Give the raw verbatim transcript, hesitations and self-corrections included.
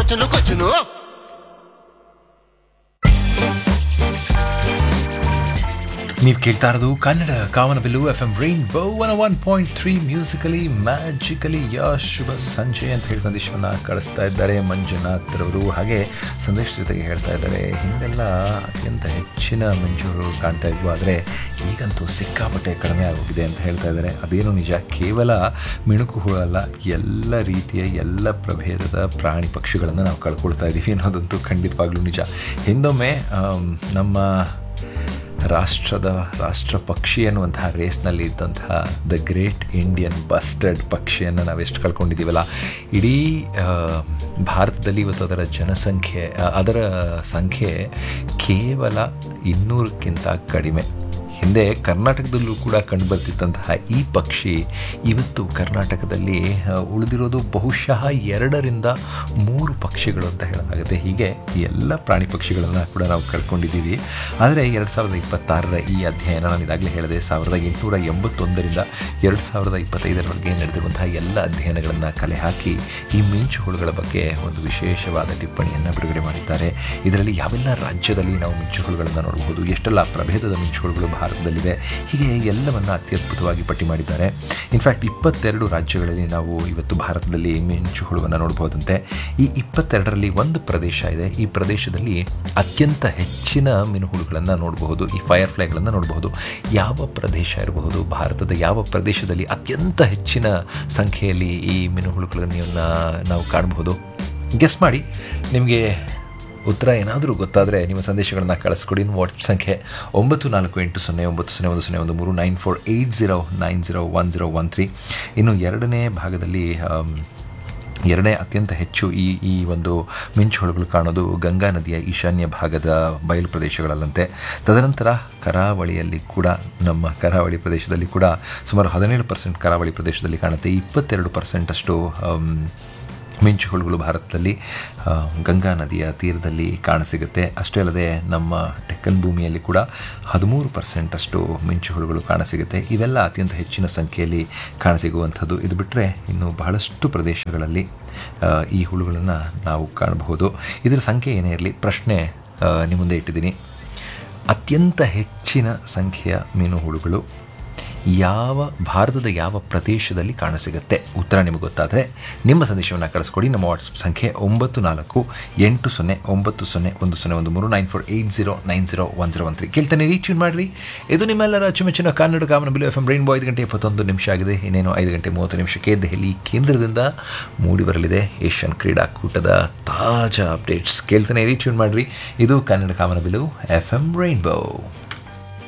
ಕೊಚ್ಚನು ಕೊಚ್ಚನು ನೀವು ಕೇಳ್ತಾ ಇರೋದು ಕನ್ನಡ ಕಾಮನಬಿಲ್ಲು F M rainbow one one point three musically magically ಯಾ ಶುಭ ಸಂಜೆ ಅಂತ ಹೇಳಿ ಸಂದೇಶವನ್ನು ಕಳಿಸ್ತಾ ಇದ್ದಾರೆ ಮಂಜುನಾಥ್ ರವರು. ಹಾಗೆ ಸಂದೇಶ ಜೊತೆಗೆ ಹೇಳ್ತಾ ಇದ್ದಾರೆ, ಹಿಂದೆಲ್ಲ ಅತ್ಯಂತ ಹೆಚ್ಚಿನ ಮಂಜುಗಳು ಕಾಣ್ತಾ ಇದ್ವು, ಆದರೆ ಈಗಂತೂ ಸಿಕ್ಕಾಪಟ್ಟೆ ಕಡಿಮೆ ಆಗೋಗಿದೆ ಅಂತ ಹೇಳ್ತಾ ಇದ್ದಾರೆ. ಅದೇನು ನಿಜ, ಕೇವಲ ಮಿಣುಕು ಹುಳು ಅಲ್ಲ, ಎಲ್ಲ ರೀತಿಯ ಎಲ್ಲ ಪ್ರಭೇದದ ಪ್ರಾಣಿ ಪಕ್ಷಿಗಳನ್ನು ನಾವು ಕಳ್ಕೊಳ್ತಾ ಇದ್ದೀವಿ ಅನ್ನೋದಂತೂ ಖಂಡಿತವಾಗ್ಲೂ ನಿಜ. ಹಿಂದೊಮ್ಮೆ ನಮ್ಮ ರಾಷ್ಟ್ರದ ರಾಷ್ಟ್ರ ಪಕ್ಷಿ ಅನ್ನುವಂತಹ ರೇಸ್ನಲ್ಲಿ ಇದ್ದಂತಹ ದ ಗ್ರೇಟ್ ಇಂಡಿಯನ್ ಬಸ್ಟರ್ಡ್ ಪಕ್ಷಿಯನ್ನು ನಾವು ಎಷ್ಟು ಕಳ್ಕೊಂಡಿದ್ದೀವಲ್ಲ. ಇಡೀ ಭಾರತದಲ್ಲಿ ಇವತ್ತು ಅದರ ಜನಸಂಖ್ಯೆ ಅದರ ಸಂಖ್ಯೆ ಕೇವಲ ಇನ್ನೂರಕ್ಕಿಂತ ಕಡಿಮೆ. ಹಿಂದೆ ಕರ್ನಾಟಕದಲ್ಲೂ ಕೂಡ ಕಂಡುಬರ್ತಿದ್ದಂತಹ ಈ ಪಕ್ಷಿ ಇವತ್ತು ಕರ್ನಾಟಕದಲ್ಲಿ ಉಳಿದಿರೋದು ಬಹುಶಃ ಎರಡರಿಂದ ಮೂರು ಪಕ್ಷಿಗಳು ಅಂತ ಹೇಳಲಾಗುತ್ತೆ. ಹೀಗೆ ಎಲ್ಲ ಪ್ರಾಣಿ ಪಕ್ಷಿಗಳನ್ನು ಕೂಡ ನಾವು ಕಳ್ಕೊಂಡಿದ್ದೀವಿ. ಆದರೆ ಎರಡು ಸಾವಿರದ ಇಪ್ಪತ್ತಾರರ ಈ ಅಧ್ಯಯನ, ನಾನು ಇದಾಗಲೇ ಹೇಳಿದೆ, ಸಾವಿರದ ಎಂಟುನೂರ ಎಂಬತ್ತೊಂದರಿಂದ ಎರಡು ಸಾವಿರದ ಇಪ್ಪತ್ತೈದರವರೆಗೆ ನಡೆದಿರುವಂತಹ ಎಲ್ಲ ಅಧ್ಯಯನಗಳನ್ನು ಕಲೆ ಹಾಕಿ ಈ ಮಿಂಚು ಹುಳುಗಳ ಬಗ್ಗೆ ಒಂದು ವಿಶೇಷವಾದ ಟಿಪ್ಪಣಿಯನ್ನು ಬಿಡುಗಡೆ ಮಾಡಿದ್ದಾರೆ. ಇದರಲ್ಲಿ ಯಾವೆಲ್ಲ ರಾಜ್ಯದಲ್ಲಿ ನಾವು ಮಿಂಚು ಹುಳುಗಳನ್ನು ನೋಡಬಹುದು, ಎಷ್ಟೆಲ್ಲ ಪ್ರಭೇದದ ಮಿಂಚು ಹುಳುಗಳು ಭಾರತದಲ್ಲಿದೆ, ಹೀಗೆ ಎಲ್ಲವನ್ನು ಅತ್ಯದ್ಭುತವಾಗಿ ಪಟ್ಟಿ ಮಾಡಿದ್ದಾರೆ. ಇನ್ಫ್ಯಾಕ್ಟ್ ಇಪ್ಪತ್ತೆರಡು ರಾಜ್ಯಗಳಲ್ಲಿ ನಾವು ಇವತ್ತು ಭಾರತದಲ್ಲಿ ಮಿಂಚು ಹುಳುವನ್ನು ನೋಡಬಹುದಂತೆ. ಈ ಇಪ್ಪತ್ತೆರಡರಲ್ಲಿ ಒಂದು ಪ್ರದೇಶ ಇದೆ, ಈ ಪ್ರದೇಶದಲ್ಲಿ ಅತ್ಯಂತ ಹೆಚ್ಚಿನ ಮೀನುಹುಳುಗಳನ್ನು ನೋಡಬಹುದು, ಈ ಫೈರ್ ಫ್ಲೈಗಳನ್ನು ನೋಡಬಹುದು. ಯಾವ ಪ್ರದೇಶ ಇರಬಹುದು, ಭಾರತದ ಯಾವ ಪ್ರದೇಶದಲ್ಲಿ ಅತ್ಯಂತ ಹೆಚ್ಚಿನ ಸಂಖ್ಯೆಯಲ್ಲಿ ಈ ಮೀನುಹುಳುಗಳನ್ನು ನಾವು ಕಾಣಬಹುದು? ಗೆಸ್ ಮಾಡಿ. ನಿಮಗೆ ಉತ್ತರ ಏನಾದರೂ ಗೊತ್ತಾದರೆ ನಿಮ್ಮ ಸಂದೇಶಗಳನ್ನು ಕಳಿಸ್ಕೊಡಿ. ವಾಟ್ಸಪ್ ಸಂಖ್ಯೆ ಒಂಬತ್ತು ನಾಲ್ಕು ಎಂಟು ಸೊನ್ನೆ ಒಂಬತ್ತು ಸೊನ್ನೆ ಒಂದು ಸೊನ್ನೆ ಒಂದು ಮೂರು nine four eight zero nine zero one zero one three. ಇನ್ನು ಎರಡನೇ ಭಾಗದಲ್ಲಿ ಎರಡನೇ ಅತ್ಯಂತ ಹೆಚ್ಚು ಈ ಈ ಒಂದು ಮಿಂಚು ಹುಳುಗಳು ಕಾಣೋದು ಗಂಗಾ ನದಿಯ ಈಶಾನ್ಯ ಭಾಗದ ಬಯಲು ಪ್ರದೇಶಗಳಲ್ಲಂತೆ. ತದನಂತರ ಕರಾವಳಿಯಲ್ಲಿ ಕೂಡ, ನಮ್ಮ ಕರಾವಳಿ ಪ್ರದೇಶದಲ್ಲಿ ಕೂಡ ಸುಮಾರು ಹದಿನೇಳು ಪರ್ಸೆಂಟ್ ಕರಾವಳಿ ಪ್ರದೇಶದಲ್ಲಿ ಕಾಣುತ್ತೆ. ಇಪ್ಪತ್ತೆರಡು ಪರ್ಸೆಂಟಷ್ಟು ಮಿಂಚು ಹುಳುಗಳು ಭಾರತದಲ್ಲಿ ಗಂಗಾ ನದಿಯ ತೀರದಲ್ಲಿ ಕಾಣಸಿಗುತ್ತೆ. ಅಷ್ಟೇ ಅಲ್ಲದೆ ನಮ್ಮ ಡೆಕ್ಕನ್ ಭೂಮಿಯಲ್ಲಿ ಕೂಡ ಹದಿಮೂರು ಪರ್ಸೆಂಟಷ್ಟು ಮಿಂಚು ಹುಳುಗಳು ಕಾಣಸಿಗುತ್ತೆ. ಇವೆಲ್ಲ ಅತ್ಯಂತ ಹೆಚ್ಚಿನ ಸಂಖ್ಯೆಯಲ್ಲಿ ಕಾಣಸಿಗುವಂಥದ್ದು. ಇದು ಬಿಟ್ಟರೆ ಇನ್ನು ಬಹಳಷ್ಟು ಪ್ರದೇಶಗಳಲ್ಲಿ ಈ ಹುಳುಗಳನ್ನು ನಾವು ಕಾಣಬಹುದು. ಇದರ ಸಂಖ್ಯೆ ಏನೇ ಇರಲಿ, ಪ್ರಶ್ನೆ ನಿಮ್ಮ ಮುಂದೆ ಇಟ್ಟಿದ್ದೀನಿ. ಅತ್ಯಂತ ಹೆಚ್ಚಿನ ಸಂಖ್ಯೆಯ ಮೀನು ಹುಳುಗಳು ಯಾವ ಭಾರತದ ಯಾವ ಪ್ರದೇಶದಲ್ಲಿ ಕಾಣಸಿಗುತ್ತೆ? ಉತ್ತರ ನಿಮಗೆ ಗೊತ್ತಾದರೆ ನಿಮ್ಮ ಸಂದೇಶವನ್ನು ಕಳಿಸ್ಕೊಡಿ. ನಮ್ಮ ವಾಟ್ಸಪ್ ಸಂಖ್ಯೆ ಒಂಬತ್ತು ನಾಲ್ಕು ಎಂಟು ಸೊನ್ನೆ ಒಂಬತ್ತು ಸೊನ್ನೆ ಒಂದು ಸೊನ್ನೆ ಒಂದು ಮೂರು nine four eight zero nine zero one zero one three. ಕೇಳ್ತಾನೆ ರೀಚ್ ಮಾಡಿರಿ. ಇದು ನಿಮ್ಮೆಲ್ಲರ ಅಚ್ಚುಮೆಚ್ಚಿನ ಕನ್ನಡ ಕಾಮನಬಿಲ್ಲು ಎಫ್ ಎಂ ರೈನ್ಬೋ. ಐದು ಗಂಟೆ ಇಪ್ಪತ್ತೊಂದು ನಿಮಿಷ ಆಗಿದೆ. ಇನ್ನೇನು ಐದು ಗಂಟೆ ಮೂವತ್ತು ನಿಮಿಷಕ್ಕೆ ದೆಹಲಿ ಕೇಂದ್ರದಿಂದ ಮೂಡಿ ಬರಲಿದೆ ಏಷ್ಯನ್ ಕ್ರೀಡಾಕೂಟದ ತಾಜಾ ಅಪ್ಡೇಟ್ಸ್. ಕೇಳ್ತಾನೆ ರೀಚ್ ಮಾಡಿರಿ. ಇದು ಕನ್ನಡ ಕಾಮನಬಿಲ್ಲು ಎಫ್ ಎಂ ರೈನ್ಬೋ.